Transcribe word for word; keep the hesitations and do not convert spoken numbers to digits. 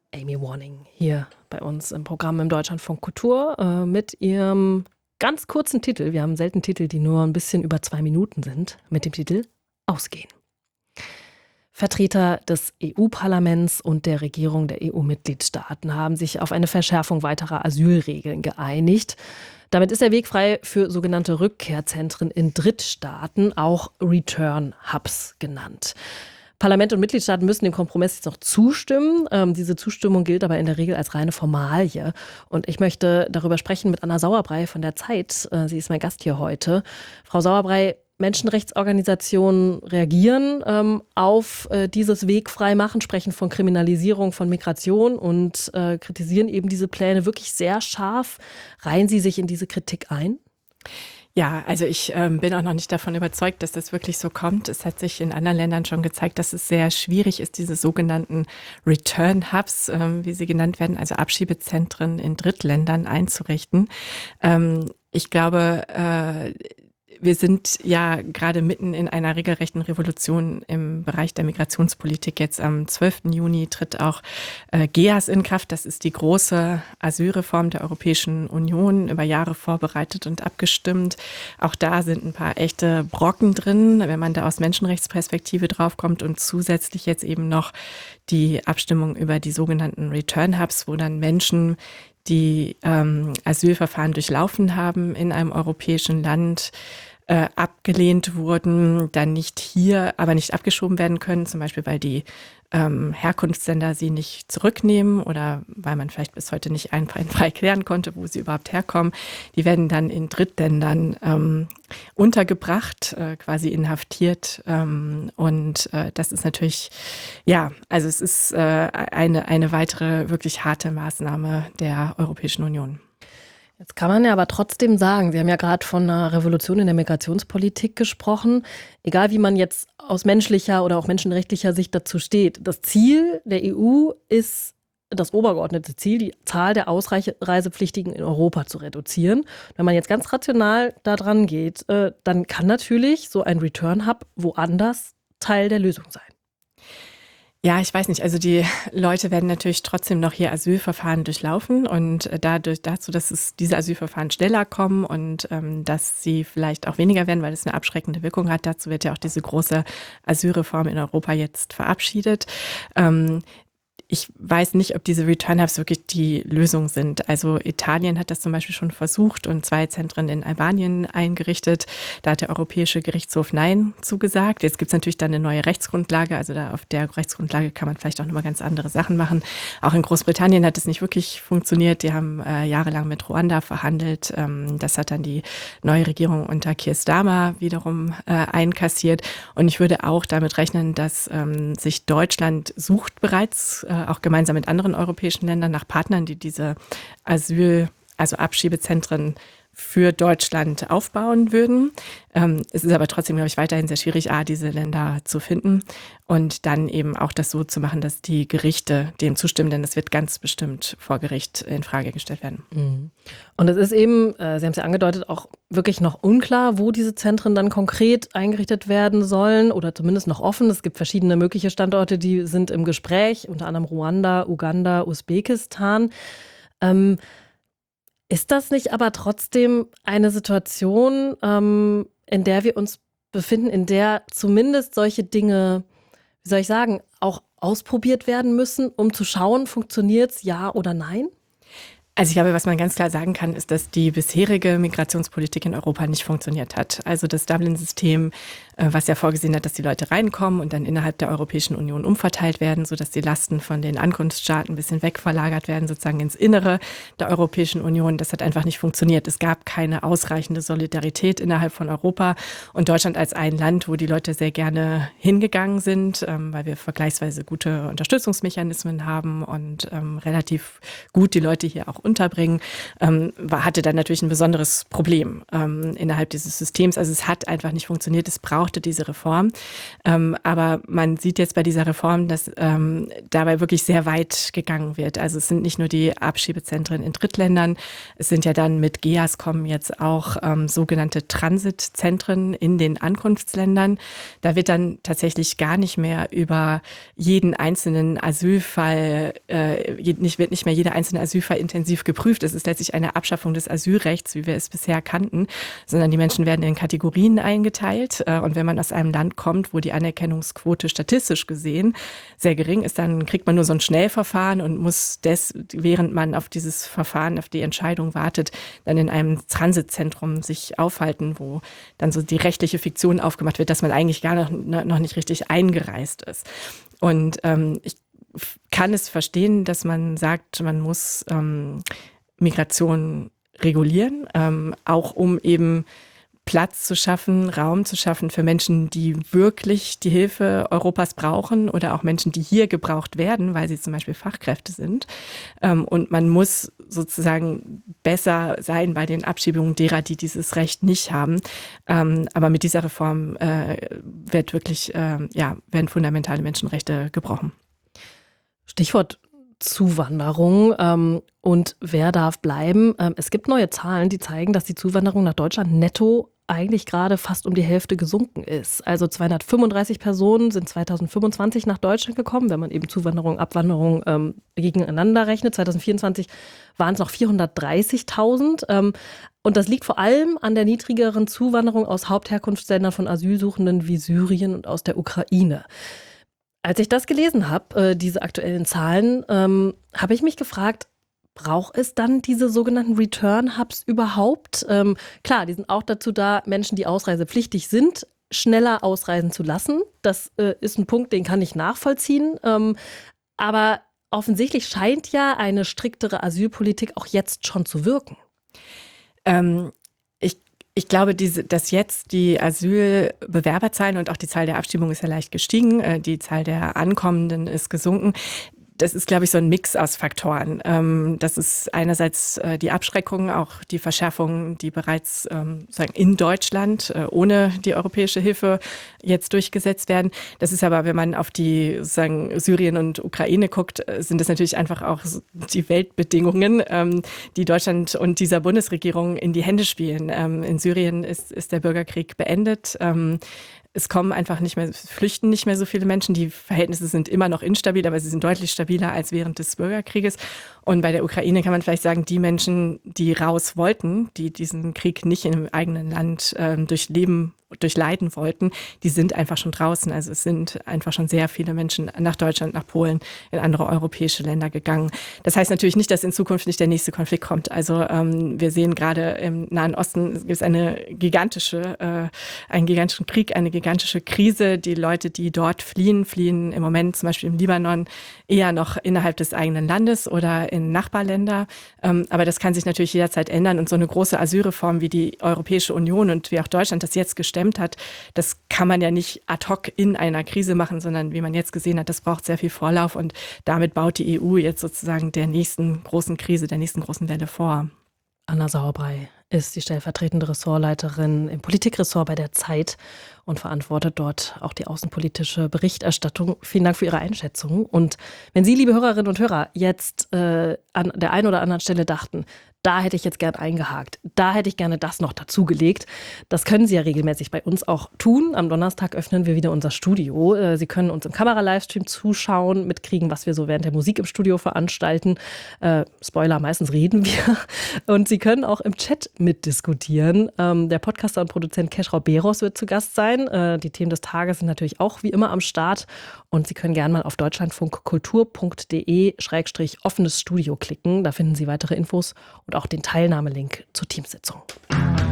Amy Warning hier bei uns im Programm im Deutschlandfunk Kultur äh, mit ihrem ganz kurzen Titel. Wir haben selten Titel, die nur ein bisschen über zwei Minuten sind, mit dem Titel Ausgehen. Vertreter des E U-Parlaments und der Regierung der E U-Mitgliedstaaten haben sich auf eine Verschärfung weiterer Asylregeln geeinigt. Damit ist der Weg frei für sogenannte Rückkehrzentren in Drittstaaten, auch Return Hubs genannt. Parlament und Mitgliedstaaten müssen dem Kompromiss jetzt noch zustimmen. Ähm, diese Zustimmung gilt aber in der Regel als reine Formalie. Und ich möchte darüber sprechen mit Anna Sauerbrei von der Zeit. Äh, sie ist mein Gast hier heute. Frau Sauerbrei, Menschenrechtsorganisationen reagieren ähm, auf äh, dieses Wegfreimachen, sprechen von Kriminalisierung von Migration und äh, kritisieren eben diese Pläne wirklich sehr scharf. Reihen Sie sich in diese Kritik ein? Ja, also ich ähm, bin auch noch nicht davon überzeugt, dass das wirklich so kommt. Es hat sich in anderen Ländern schon gezeigt, dass es sehr schwierig ist, diese sogenannten Return Hubs, ähm, wie sie genannt werden, also Abschiebezentren in Drittländern einzurichten. Ähm, ich glaube, äh, wir sind ja gerade mitten in einer regelrechten Revolution im Bereich der Migrationspolitik. Jetzt am zwölften Juni tritt auch äh, G E A S in Kraft. Das ist die große Asylreform der Europäischen Union, über Jahre vorbereitet und abgestimmt. Auch da sind ein paar echte Brocken drin, wenn man da aus Menschenrechtsperspektive draufkommt, und zusätzlich jetzt eben noch die Abstimmung über die sogenannten Return Hubs, wo dann Menschen, die ähm, Asylverfahren durchlaufen haben in einem europäischen Land, äh, abgelehnt wurden, dann nicht hier, aber nicht abgeschoben werden können, zum Beispiel weil die ähm, Herkunftsländer sie nicht zurücknehmen oder weil man vielleicht bis heute nicht einwandfrei klären konnte, wo sie überhaupt herkommen. Die werden dann in Drittländern ähm, untergebracht, äh, quasi inhaftiert. Ähm, und äh, das ist natürlich, ja, also es ist äh, eine, eine weitere wirklich harte Maßnahme der Europäischen Union. Jetzt kann man ja aber trotzdem sagen, Sie haben ja gerade von einer Revolution in der Migrationspolitik gesprochen, egal wie man jetzt aus menschlicher oder auch menschenrechtlicher Sicht dazu steht. Das Ziel der E U ist das obergeordnete Ziel, die Zahl der Ausreisepflichtigen in Europa zu reduzieren. Wenn man jetzt ganz rational da dran geht, dann kann natürlich so ein Return Hub woanders Teil der Lösung sein. Ja, ich weiß nicht. Also die Leute werden natürlich trotzdem noch hier Asylverfahren durchlaufen und dadurch dazu, dass es diese Asylverfahren schneller kommen und ähm, dass sie vielleicht auch weniger werden, weil es eine abschreckende Wirkung hat. Dazu wird ja auch diese große Asylreform in Europa jetzt verabschiedet. Ähm, Ich weiß nicht, ob diese Return Hubs wirklich die Lösung sind. Also Italien hat das zum Beispiel schon versucht und zwei Zentren in Albanien eingerichtet. Da hat der Europäische Gerichtshof Nein zugesagt. Jetzt gibt es natürlich dann eine neue Rechtsgrundlage. Also da auf der Rechtsgrundlage kann man vielleicht auch nochmal ganz andere Sachen machen. Auch in Großbritannien hat es nicht wirklich funktioniert. Die haben äh, jahrelang mit Ruanda verhandelt. Ähm, das hat dann die neue Regierung unter Keir Starmer wiederum äh, einkassiert. Und ich würde auch damit rechnen, dass ähm, sich Deutschland sucht bereits äh, auch gemeinsam mit anderen europäischen Ländern nach Partnern, die diese Asyl, also Abschiebezentren für Deutschland aufbauen würden. Ähm, es ist aber trotzdem, glaube ich, weiterhin sehr schwierig, A, diese Länder zu finden und dann eben auch das so zu machen, dass die Gerichte dem zustimmen, denn das wird ganz bestimmt vor Gericht in Frage gestellt werden. Mhm. Und es ist eben, äh, Sie haben es ja angedeutet, auch wirklich noch unklar, wo diese Zentren dann konkret eingerichtet werden sollen oder zumindest noch offen. Es gibt verschiedene mögliche Standorte, die sind im Gespräch, unter anderem Ruanda, Uganda, Usbekistan. Ähm, Ist das nicht aber trotzdem eine Situation, ähm, in der wir uns befinden, in der zumindest solche Dinge, wie soll ich sagen, auch ausprobiert werden müssen, um zu schauen, funktioniert es, ja oder nein? Also ich glaube, was man ganz klar sagen kann, ist, dass die bisherige Migrationspolitik in Europa nicht funktioniert hat. Also das Dublin-System, was ja vorgesehen hat, dass die Leute reinkommen und dann innerhalb der Europäischen Union umverteilt werden, sodass die Lasten von den Ankunftsstaaten ein bisschen wegverlagert werden, sozusagen ins Innere der Europäischen Union. Das hat einfach nicht funktioniert. Es gab keine ausreichende Solidarität innerhalb von Europa und Deutschland als ein Land, wo die Leute sehr gerne hingegangen sind, weil wir vergleichsweise gute Unterstützungsmechanismen haben und relativ gut die Leute hier auch unterbringen, ähm, war, hatte dann natürlich ein besonderes Problem ähm, innerhalb dieses Systems. Also es hat einfach nicht funktioniert, es brauchte diese Reform. Ähm, aber man sieht jetzt bei dieser Reform, dass ähm, dabei wirklich sehr weit gegangen wird. Also es sind nicht nur die Abschiebezentren in Drittländern, es sind ja dann mit G E A S kommen jetzt auch ähm, sogenannte Transitzentren in den Ankunftsländern. Da wird dann tatsächlich gar nicht mehr über jeden einzelnen Asylfall, äh, nicht, wird nicht mehr jeder einzelne Asylfall intensiv geprüft. Es ist letztlich eine Abschaffung des Asylrechts, wie wir es bisher kannten, sondern die Menschen werden in Kategorien eingeteilt. Äh, und wenn man aus einem Land kommt, wo die Anerkennungsquote statistisch gesehen sehr gering ist, dann kriegt man nur so ein Schnellverfahren und muss des, während man auf dieses Verfahren, auf die Entscheidung wartet, dann in einem Transitzentrum sich aufhalten, wo dann so die rechtliche Fiktion aufgemacht wird, dass man eigentlich gar noch, noch nicht richtig eingereist ist. Und ähm, ich kann es verstehen, dass man sagt, man muss ähm, Migration regulieren, ähm, auch um eben Platz zu schaffen, Raum zu schaffen für Menschen, die wirklich die Hilfe Europas brauchen oder auch Menschen, die hier gebraucht werden, weil sie zum Beispiel Fachkräfte sind. Und man muss sozusagen besser sein bei den Abschiebungen derer, die dieses Recht nicht haben. Aber mit dieser Reform wird wirklich, ja, werden fundamentale Menschenrechte gebrochen. Stichwort Zuwanderung ähm, und wer darf bleiben. Ähm, es gibt neue Zahlen, die zeigen, dass die Zuwanderung nach Deutschland netto eigentlich gerade fast um die Hälfte gesunken ist. Also zweihundertfünfunddreißig Personen sind zweitausendfünfundzwanzig nach Deutschland gekommen, wenn man eben Zuwanderung, Abwanderung ähm, gegeneinander rechnet. zweitausendvierundzwanzig waren es noch vierhundertdreißigtausend. Ähm, und das liegt vor allem an der niedrigeren Zuwanderung aus Hauptherkunftsländern von Asylsuchenden wie Syrien und aus der Ukraine. Als ich das gelesen habe, äh, diese aktuellen Zahlen, ähm, habe ich mich gefragt, braucht es dann diese sogenannten Return-Hubs überhaupt? Ähm, klar, die sind auch dazu da, Menschen, die ausreisepflichtig sind, schneller ausreisen zu lassen. Das äh, ist ein Punkt, den kann ich nachvollziehen. Ähm, aber offensichtlich scheint ja eine striktere Asylpolitik auch jetzt schon zu wirken. Ähm, ich Ich glaube, diese, dass jetzt die Asylbewerberzahlen und auch die Zahl der Abschiebungen ist ja leicht gestiegen, die Zahl der Ankommenden ist gesunken. Das ist, glaube ich, so ein Mix aus Faktoren. Das ist einerseits die Abschreckung, auch die Verschärfung, die bereits sagen, in Deutschland ohne die europäische Hilfe jetzt durchgesetzt werden. Das ist aber, wenn man auf die sozusagen Syrien und Ukraine guckt, sind das natürlich einfach auch die Weltbedingungen, die Deutschland und dieser Bundesregierung in die Hände spielen. In Syrien ist, ist der Bürgerkrieg beendet. Es kommen einfach nicht mehr, flüchten nicht mehr so viele Menschen. Die Verhältnisse sind immer noch instabil, aber sie sind deutlich stabiler als während des Bürgerkrieges. Und bei der Ukraine kann man vielleicht sagen, die Menschen, die raus wollten, die diesen Krieg nicht im eigenen Land äh, durchleben, durchleiden wollten, die sind einfach schon draußen. Also es sind einfach schon sehr viele Menschen nach Deutschland, nach Polen, in andere europäische Länder gegangen. Das heißt natürlich nicht, dass in Zukunft nicht der nächste Konflikt kommt. Also ähm, wir sehen gerade im Nahen Osten gibt es eine gigantische, äh, einen gigantischen Krieg, eine gigantische Krise. Die Leute, die dort fliehen, fliehen im Moment zum Beispiel im Libanon eher noch innerhalb des eigenen Landes oder in Nachbarländer. Ähm, aber das kann sich natürlich jederzeit ändern. Und so eine große Asylreform wie die Europäische Union und wie auch Deutschland das jetzt gestellt hat, das kann man ja nicht ad hoc in einer Krise machen, sondern wie man jetzt gesehen hat, das braucht sehr viel Vorlauf und damit baut die E U jetzt sozusagen der nächsten großen Krise, der nächsten großen Welle vor. Anna Sauerbrey ist die stellvertretende Ressortleiterin im Politikressort bei der Zeit und verantwortet dort auch die außenpolitische Berichterstattung. Vielen Dank für Ihre Einschätzung. Und wenn Sie, liebe Hörerinnen und Hörer, jetzt äh, an der einen oder anderen Stelle dachten, da hätte ich jetzt gern eingehakt, da hätte ich gerne das noch dazugelegt. Das können Sie ja regelmäßig bei uns auch tun. Am Donnerstag öffnen wir wieder unser Studio. Sie können uns im Kamera-Livestream zuschauen, mitkriegen, was wir so während der Musik im Studio veranstalten. Äh, Spoiler, meistens reden wir. Und Sie können auch im Chat mitdiskutieren. Ähm, der Podcaster und Produzent Keschrau Beros wird zu Gast sein. Äh, die Themen des Tages sind natürlich auch wie immer am Start. Und Sie können gerne mal auf deutschlandfunkkultur punkt de schrägstrich offenes Studio klicken. Da finden Sie weitere Infos und auch den Teilnahmelink zur Teamsitzung.